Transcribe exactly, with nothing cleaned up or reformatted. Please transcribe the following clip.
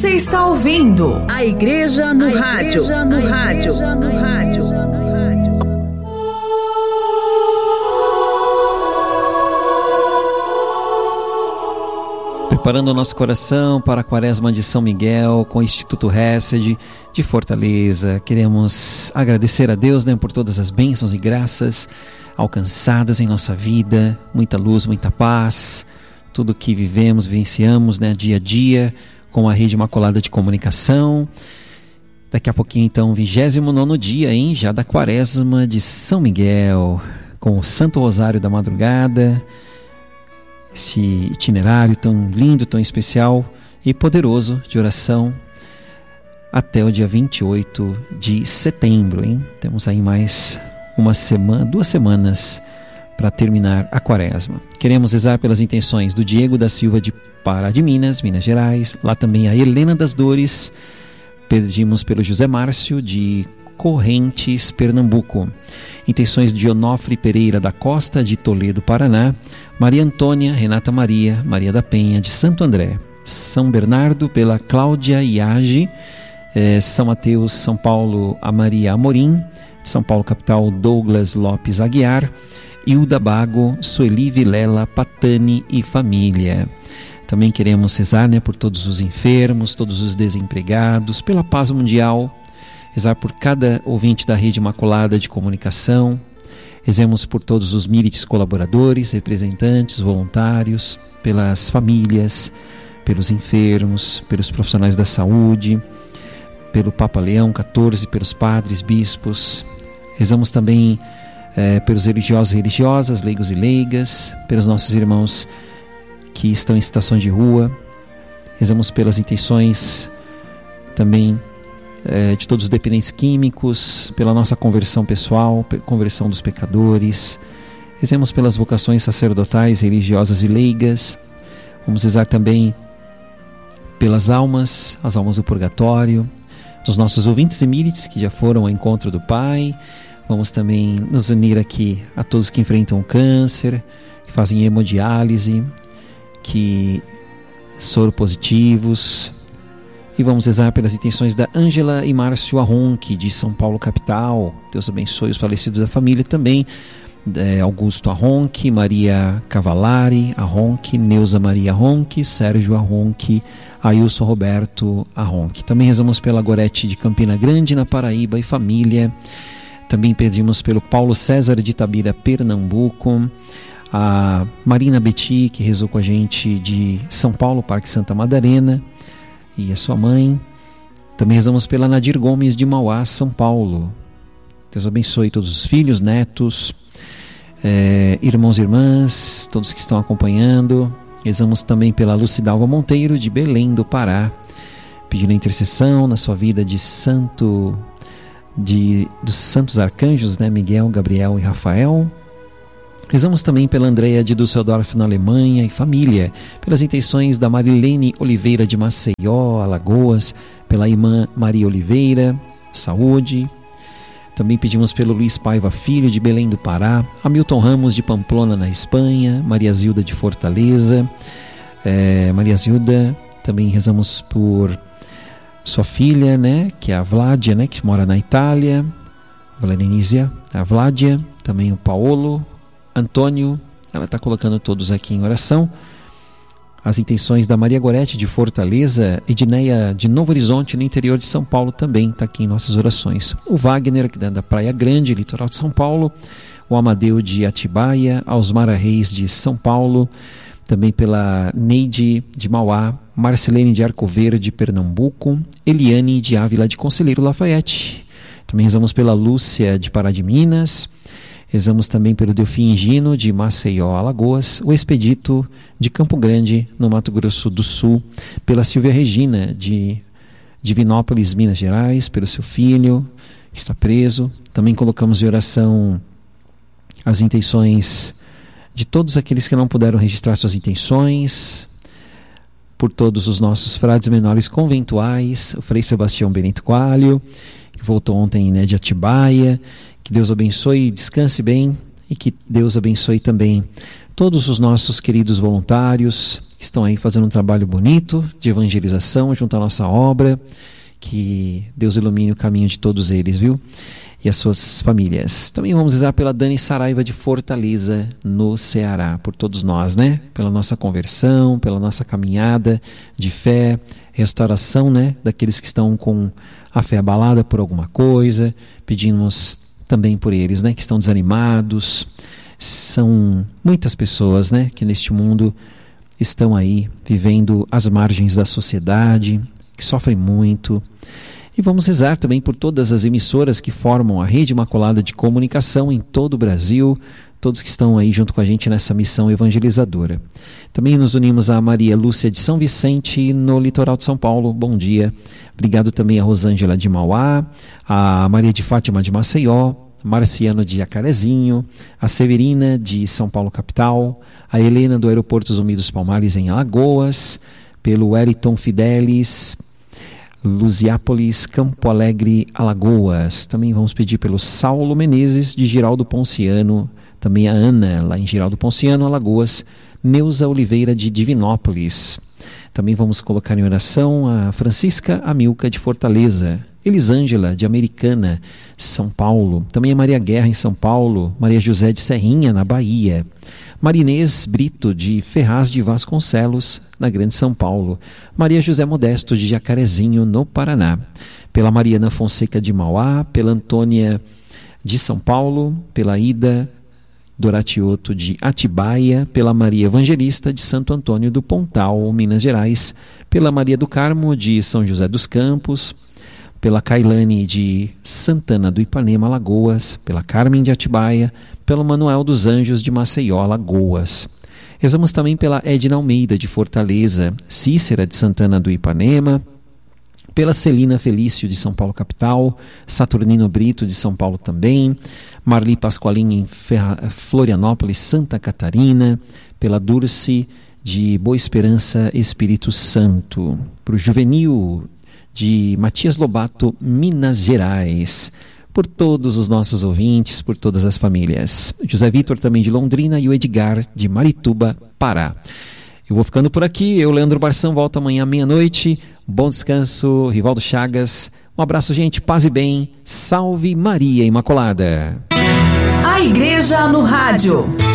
Você está ouvindo A Igreja no a Rádio. Igreja no a Rádio. Igreja no Rádio. Preparando o nosso coração para a Quaresma de São Miguel com o Instituto Hesed de Fortaleza. Queremos agradecer a Deus, né, por todas as bênçãos e graças alcançadas em nossa vida, muita luz, muita paz, tudo que vivemos, vivenciamos, né, dia a dia com a Rede Imaculada de Comunicação. Daqui a pouquinho então, vigésimo nono dia, hein, já da Quaresma de São Miguel, com o Santo Rosário da Madrugada, esse itinerário tão lindo, tão especial e poderoso de oração até o dia vinte e oito de setembro, hein? Temos aí mais uma semana, duas semanas para terminar a Quaresma. Queremos rezar pelas intenções do Diego da Silva de Pará de Minas, Minas Gerais, lá também a Helena das Dores, pedimos pelo José Márcio de Correntes, Pernambuco. Intenções de Onofre Pereira da Costa, de Toledo, Paraná, Maria Antônia, Renata Maria, Maria da Penha, de Santo André, São Bernardo, pela Cláudia Iage, eh, São Mateus, São Paulo, a Maria Amorim, de São Paulo capital, Douglas Lopes Aguiar, Hilda Bago, Sueli Vilela, Patani e família. Também queremos rezar, né, por todos os enfermos, todos os desempregados, pela paz mundial, rezar por cada ouvinte da Rede Imaculada de Comunicação. Rezemos por todos os milites colaboradores, representantes, voluntários, pelas famílias, pelos enfermos, pelos profissionais da saúde, pelo Papa Leão quatorze, pelos padres, bispos. Rezamos também é, pelos religiosos e religiosas, leigos e leigas, pelos nossos irmãos que estão em situações de rua. Rezamos pelas intenções também é, de todos os dependentes químicos, pela nossa conversão pessoal, conversão dos pecadores. Rezemos pelas vocações sacerdotais, religiosas e leigas. Vamos rezar também pelas almas, as almas do purgatório, dos nossos ouvintes e milites que já foram ao encontro do Pai. Vamos também nos unir aqui a todos que enfrentam o câncer, que fazem hemodiálise, que soro positivos. E vamos rezar pelas intenções da Ângela e Márcio Arronque, de São Paulo capital. Deus abençoe os falecidos da família também. É, Augusto Arronque, Maria Cavalari Arronque, Neuza Maria Arronque, Sérgio Arronque, Ailson Roberto Arronque. Também rezamos pela Gorete de Campina Grande, na Paraíba, e família. Também pedimos pelo Paulo César de Itabira, Pernambuco, a Marina Beti, que rezou com a gente, de São Paulo, Parque Santa Madalena, e a sua mãe. Também rezamos pela Nadir Gomes de Mauá, São Paulo. Deus abençoe todos os filhos, netos, é, irmãos e irmãs, todos que estão acompanhando. Rezamos também pela Lucidalva Monteiro, de Belém do Pará, pedindo a intercessão na sua vida de santo, de, dos santos arcanjos, né, Miguel, Gabriel e Rafael. Rezamos também pela Andréia de Düsseldorf, na Alemanha, e família, pelas intenções da Marilene Oliveira de Maceió, Alagoas, pela irmã Maria Oliveira, saúde. Também pedimos pelo Luiz Paiva Filho, de Belém do Pará, Hamilton Ramos de Pamplona, na Espanha, Maria Zilda de Fortaleza, é, Maria Zilda. Também rezamos por sua filha, né, que é a Vládia, né, que mora na Itália, Valenísia, a Vládia, também o Paolo, Antônio. Ela está colocando todos aqui em oração. As intenções da Maria Gorete de Fortaleza, Edneia de Novo Horizonte, no interior de São Paulo, também está aqui em nossas orações. O Wagner, da Praia Grande, litoral de São Paulo, o Amadeu de Atibaia, a Osmara Reis de São Paulo, também pela Neide de Mauá, Marcelene de Arco Verde, Pernambuco, Eliane de Ávila de Conselheiro Lafayette. Também rezamos pela Lúcia de Pará de Minas. Rezamos também pelo Delfim Gino de Maceió, Alagoas, o Expedito de Campo Grande, no Mato Grosso do Sul, pela Silvia Regina de Divinópolis, Minas Gerais, pelo seu filho que está preso. Também colocamos em oração as intenções de todos aqueles que não puderam registrar suas intenções, por todos os nossos frades menores conventuais, o Frei Sebastião Benito Coalho, que voltou ontem, né, de Atibaia. Que Deus abençoe e descanse bem e que Deus abençoe também todos os nossos queridos voluntários que estão aí fazendo um trabalho bonito de evangelização junto à nossa obra. Que Deus ilumine o caminho de todos eles, viu? E as suas famílias. Também vamos rezar pela Dani Saraiva de Fortaleza, no Ceará, por todos nós, né? Pela nossa conversão, pela nossa caminhada de fé, restauração, né? Daqueles que estão com a fé abalada por alguma coisa. Pedimos também por eles, né? Que estão desanimados. São muitas pessoas, né? Que neste mundo estão aí vivendo às margens da sociedade, que sofrem muito. E vamos rezar também por todas as emissoras que formam a Rede Imaculada de Comunicação em todo o Brasil, todos que estão aí junto com a gente nessa missão evangelizadora. Também nos unimos a Maria Lúcia de São Vicente, no litoral de São Paulo. Bom dia. Obrigado também a Rosângela de Mauá, a Maria de Fátima de Maceió, Marciano de Jacarezinho, a Severina de São Paulo capital, a Helena do Aeroporto Zumbi dos Palmares em Alagoas, pelo Wellington Fidelis, Luziápolis, Campo Alegre, Alagoas. Também vamos pedir pelo Saulo Menezes de Giraldo Ponciano, também a Ana lá em Giraldo Ponciano, Alagoas, Neuza Oliveira de Divinópolis. Também vamos colocar em oração a Francisca Amilca de Fortaleza, Elisângela de Americana, São Paulo, também a Maria Guerra em São Paulo, Maria José de Serrinha na Bahia, Marinês Brito de Ferraz de Vasconcelos, na Grande São Paulo, Maria José Modesto de Jacarezinho, no Paraná, pela Mariana Fonseca de Mauá, pela Antônia de São Paulo, pela Ida Doratioto de Atibaia, pela Maria Evangelista de Santo Antônio do Pontal, Minas Gerais, pela Maria do Carmo de São José dos Campos, pela Cailane de Santana do Ipanema, Alagoas, pela Carmen de Atibaia, pelo Manuel dos Anjos de Maceió, Alagoas. Rezamos também pela Edna Almeida de Fortaleza, Cícera de Santana do Ipanema, pela Celina Felício de São Paulo capital, Saturnino Brito de São Paulo também, Marli Pasqualin em Ferra, Florianópolis, Santa Catarina, pela Dulce de Boa Esperança, Espírito Santo, para o Juvenil de Matias Lobato, Minas Gerais, por todos os nossos ouvintes, por todas as famílias. José Vitor também de Londrina e o Edgar de Marituba, Pará. Eu vou ficando por aqui, eu, Leandro Barção, volto amanhã meia-noite. Bom descanso, Rivaldo Chagas. Um abraço, gente, paz e bem. Salve Maria Imaculada. A Igreja no Rádio.